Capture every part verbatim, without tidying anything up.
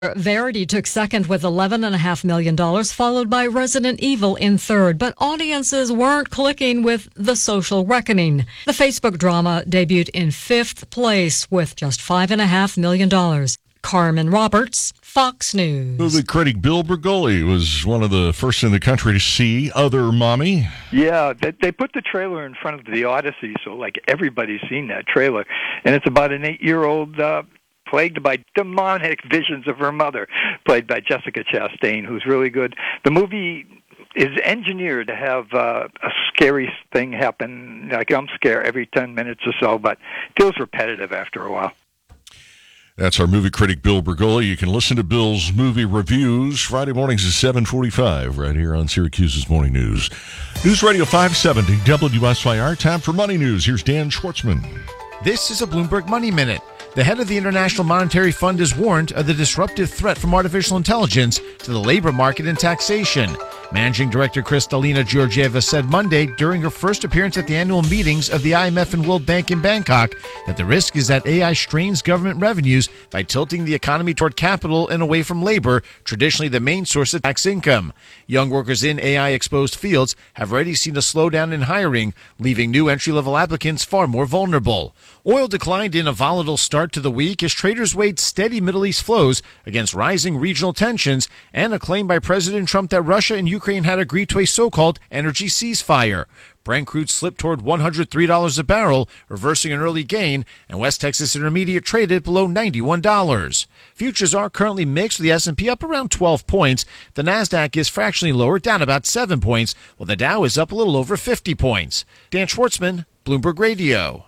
Verity took second with eleven point five million dollars, followed by Resident Evil in third, but audiences weren't clicking with The Social Reckoning. The Facebook drama debuted in fifth place with just five point five million dollars. Carmen Roberts, Fox News. Movie critic Bill Bergoli was one of the first in the country to see Other Mommy. Yeah, they, they put the trailer in front of the Odyssey, so like everybody's seen that trailer. And it's about an eight-year-old uh, plagued by demonic visions of her mother, played by Jessica Chastain, who's really good. The movie is engineered to have uh, a scary thing happen, like I'm scared every ten minutes or so, but it feels repetitive after a while. That's our movie critic, Bill Bergoli. You can listen to Bill's movie reviews Friday mornings at seven forty-five right here on Syracuse's Morning News. News Radio five seventy W S Y R. Time for Money News. Here's Dan Schwartzman. This is a Bloomberg Money Minute. The head of the International Monetary Fund is warned of the disruptive threat from artificial intelligence to the labor market and taxation. Managing Director Kristalina Georgieva said Monday during her first appearance at the annual meetings of the I M F and World Bank in Bangkok that the risk is that A I strains government revenues by tilting the economy toward capital and away from labor, traditionally the main source of tax income. Young workers in A I-exposed fields have already seen a slowdown in hiring, leaving new entry-level applicants far more vulnerable. Oil declined in a volatile start to the week as traders weighed steady Middle East flows against rising regional tensions and a claim by President Trump that Russia and Ukraine had agreed to a so-called energy ceasefire. Brent crude slipped toward one hundred three dollars a barrel, reversing an early gain, and West Texas Intermediate traded below ninety-one dollars. Futures are currently mixed, with the S and P up around twelve points. The Nasdaq is fractionally lower, down about seven points, while the Dow is up a little over fifty points. Dan Schwartzman, Bloomberg Radio.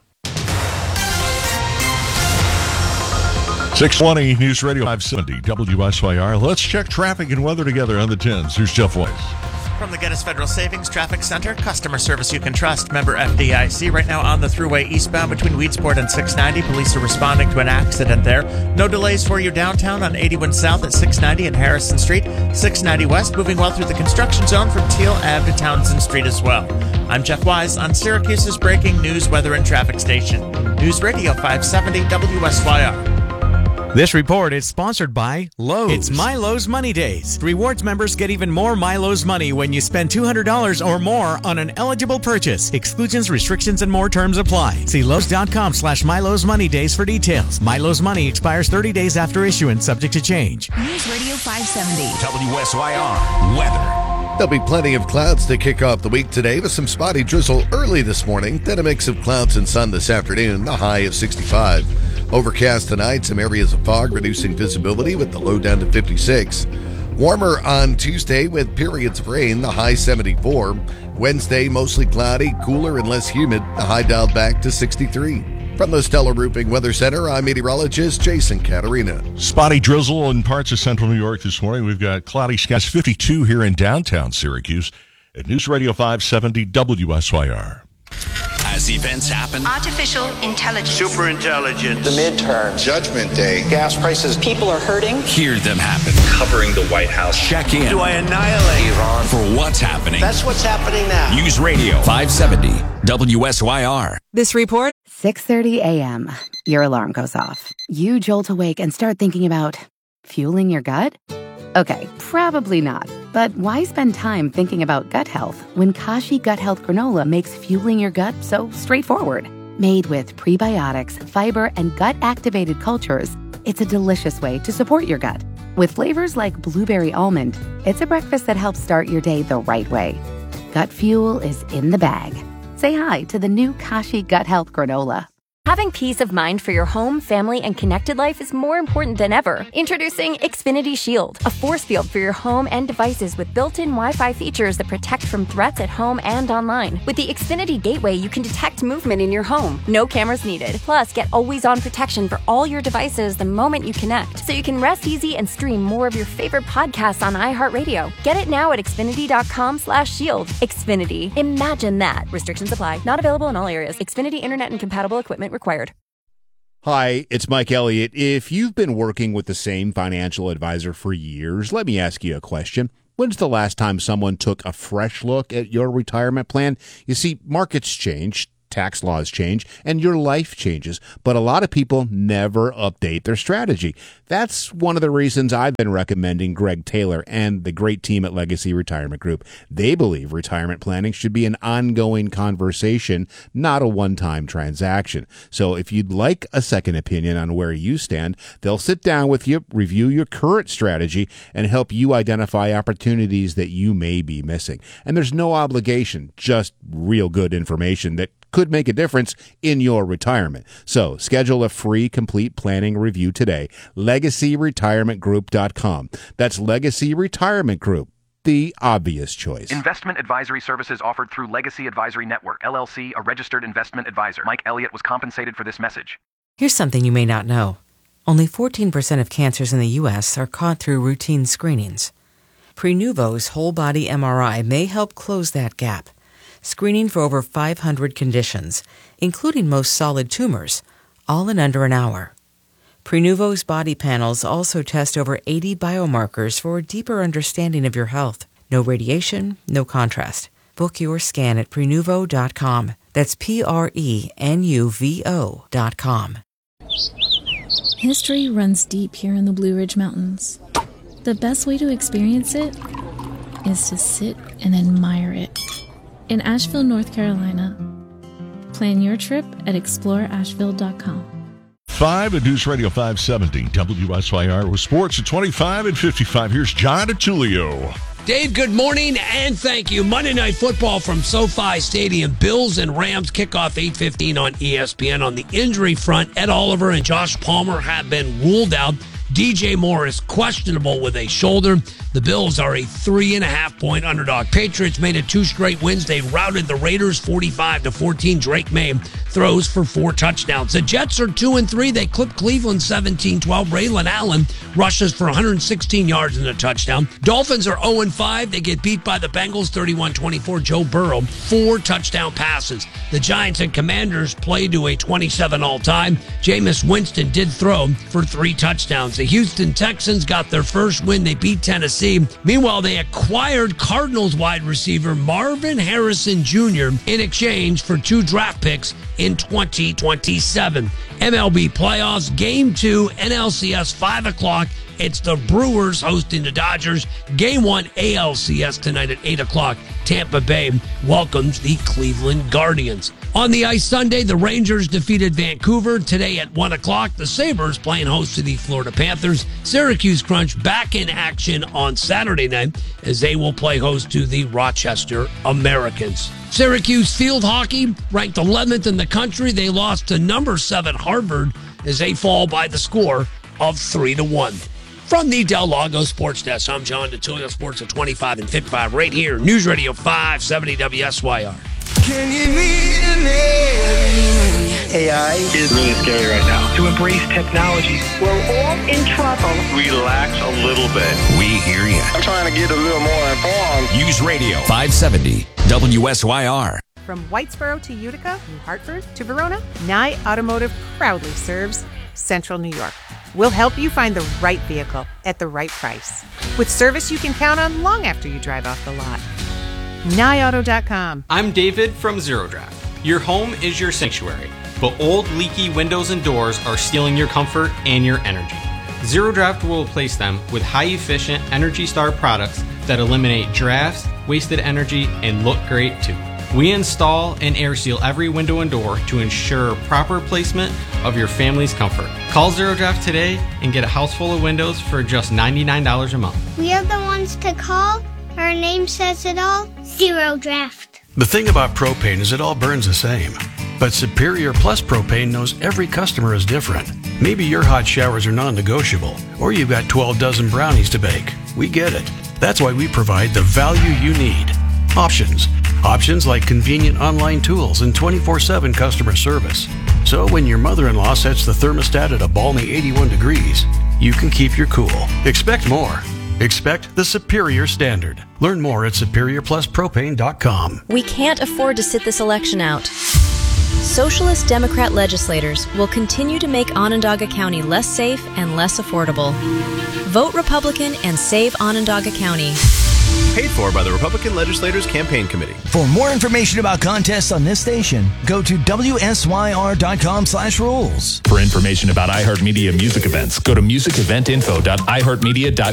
six twenty News Radio five seventy W S Y R. Let's check traffic and weather together on the tens. Here's Jeff Weiss. From the Gettys Federal Savings Traffic Center, customer service you can trust. Member F D I C. Right now on the Thruway eastbound between Weedsport and six ninety. Police are responding to an accident there. No delays for you downtown on eighty-one South at six ninety and Harrison Street. six ninety West moving well through the construction zone from Teal Ave to Townsend Street as well. I'm Jeff Wise on Syracuse's breaking news, weather, and traffic station. News Radio five seventy W S Y R. This report is sponsored by Lowe's. It's MyLowe's Money Days. Rewards members get even more MyLowe's money when you spend two hundred dollars or more on an eligible purchase. Exclusions, restrictions, and more terms apply. See Lowe's.com slash MyLowe's Money Days for details. MyLowe's Money expires thirty days after issuance, subject to change. News Radio five seventy. W S Y R. Weather. There'll be plenty of clouds to kick off the week today with some spotty drizzle early this morning, then a mix of clouds and sun this afternoon, the high of sixty-five. Overcast tonight, some areas of fog reducing visibility with the low down to fifty-six. Warmer on Tuesday with periods of rain, the high seventy-four. Wednesday, mostly cloudy, cooler and less humid, the high dialed back to sixty-three. From the Stellar Roofing Weather Center, I'm meteorologist Jason Caterina. Spotty drizzle in parts of central New York this morning. We've got cloudy skies, fifty-two here in downtown Syracuse at News Radio five seventy W S Y R. As events happen, Artificial intelligence. Super intelligence. The midterm. Judgment Day. Gas prices. People are hurting. hear them happen. Covering the White House. Check in. Do I annihilate Iran? For what's happening. That's what's happening now. News Radio five seventy W S Y R. This report. six thirty a.m. Your alarm goes off. You jolt awake and start thinking about fueling your gut? Okay, probably not. But why spend time thinking about gut health when Kashi Gut Health Granola makes fueling your gut so straightforward? Made with prebiotics, fiber, and gut-activated cultures, it's a delicious way to support your gut. With flavors like blueberry almond, it's a breakfast that helps start your day the right way. Gut fuel is in the bag. Say hi to the new Kashi Gut Health Granola. Having peace of mind for your home, family, and connected life is more important than ever. Introducing Xfinity Shield, a force field for your home and devices with built-in Wi-Fi features that protect from threats at home and online. With the Xfinity Gateway, you can detect movement in your home. No cameras needed. Plus, get always-on protection for all your devices the moment you connect, so you can rest easy and stream more of your favorite podcasts on iHeartRadio. Get it now at Xfinity.com slash shield. Xfinity. Imagine that. Restrictions apply. Not available in all areas. Xfinity Internet and compatible equipment required. Hi, it's Mike Elliott. If you've been working with the same financial advisor for years, let me ask you a question. When's the last time someone took a fresh look at your retirement plan? You see, markets change, tax laws change and your life changes, but a lot of people never update their strategy. That's one of the reasons I've been recommending Greg Taylor and the great team at Legacy Retirement Group. They believe retirement planning should be an ongoing conversation, not a one-time transaction. So if you'd like a second opinion on where you stand, they'll sit down with you, review your current strategy, and help you identify opportunities that you may be missing. And there's no obligation, just real good information that could make a difference in your retirement. So schedule a free complete planning review today. legacy retirement group dot com. That's Legacy Retirement Group, the obvious choice. Investment advisory services offered through Legacy Advisory Network, L L C, a registered investment advisor. Mike Elliott was compensated for this message. Here's something you may not know. Only fourteen percent of cancers in the U S are caught through routine screenings. Prenuvo's whole-body M R I may help close that gap, screening for over five hundred conditions, including most solid tumors, all in under an hour. Prenuvo's body panels also test over eighty biomarkers for a deeper understanding of your health. No radiation, no contrast. Book your scan at prenuvo dot com. That's P R E N U V O dot com. History runs deep here in the Blue Ridge Mountains. The best way to experience it is to sit and admire it. In Asheville, North Carolina. Plan your trip at explore asheville dot com. Five at News Radio five seventy W S Y R with sports at twenty-five and fifty-five. Here's John DeTulio. Dave, good morning and thank you. Monday Night Football from SoFi Stadium. Bills and Rams kick off eight fifteen on E S P N. On the injury front, Ed Oliver and Josh Palmer have been ruled out. D J Moore is questionable with a shoulder. The Bills are a three and a half point underdog. Patriots made it two straight wins. They routed the Raiders forty-five to fourteen. Drake May throws for four touchdowns. The Jets are two and three. They clipped Cleveland seventeen twelve. Raylan Allen rushes for one hundred sixteen yards and a touchdown. Dolphins are oh and five. They get beat by the Bengals thirty-one twenty-four. Joe Burrow, four touchdown passes. The Giants and Commanders play to a twenty-seven all-time. Jameis Winston did throw for three touchdowns. The Houston Texans got their first win. They beat Tennessee. Meanwhile, they acquired Cardinals wide receiver Marvin Harrison Junior in exchange for two draft picks in twenty twenty-seven. M L B playoffs, game two, N L C S, five o'clock. It's the Brewers hosting the Dodgers. Game one, A L C S tonight at eight o'clock. Tampa Bay welcomes the Cleveland Guardians. On the ice Sunday, the Rangers defeated Vancouver. Today at one o'clock, the Sabres playing host to the Florida Panthers. Syracuse Crunch back in action on Saturday night as they will play host to the Rochester Americans. Syracuse field hockey ranked eleventh in the country. They lost to number seven Harvard as they fall by the score of three to one. From the Del Lago Sports Desk, I'm John DeTulio, Sports at twenty-five and fifty-five, right here, News Radio five seventy W S Y R. Can you meet an alien? A I is really scary right now. To embrace technology. We're all in trouble. Relax a little bit. We hear you. I'm trying to get a little more informed. News Radio five seventy W S Y R. From Whitesboro to Utica, New Hartford to Verona, Nye Automotive proudly serves Central New York. We'll help you find the right vehicle at the right price, with service you can count on long after you drive off the lot. Nye Auto dot com. I'm David from Zero Draft. Your home is your sanctuary, but old leaky windows and doors are stealing your comfort and your energy. Zero Draft will replace them with high-efficient Energy Star products that eliminate drafts, wasted energy, and look great too. We install and air seal every window and door to ensure proper placement of your family's comfort. Call Zero Draft today and get a house full of windows for just ninety-nine dollars a month. We are the ones to call. Our name says it all. Zero Draft. The thing about propane is it all burns the same. But Superior Plus Propane knows every customer is different. Maybe your hot showers are non-negotiable, or you've got twelve dozen brownies to bake. We get it. That's why we provide the value you need. Options. Options like convenient online tools and twenty-four seven customer service. So when your mother-in-law sets the thermostat at a balmy eighty-one degrees, you can keep your cool. Expect more. Expect the superior standard. Learn more at superior plus propane dot com. We can't afford to sit this election out. Socialist Democrat legislators will continue to make Onondaga County less safe and less affordable. Vote Republican and save Onondaga County. Paid for by the Republican Legislators Campaign Committee. For more information about contests on this station, go to W S Y R dot com slash rules. For information about iHeartMedia music events, go to music event info dot i heart media dot